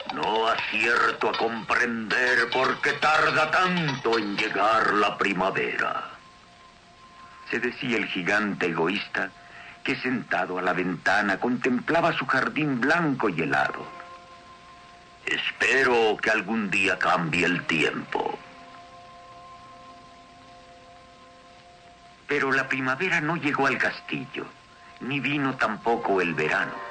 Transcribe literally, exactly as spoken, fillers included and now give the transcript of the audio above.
No acierto a comprender por qué tarda tanto en llegar la primavera. Se decía el gigante egoísta que sentado a la ventana contemplaba su jardín blanco y helado. Espero que algún día cambie el tiempo. Pero la primavera no llegó al castillo, ni vino tampoco el verano.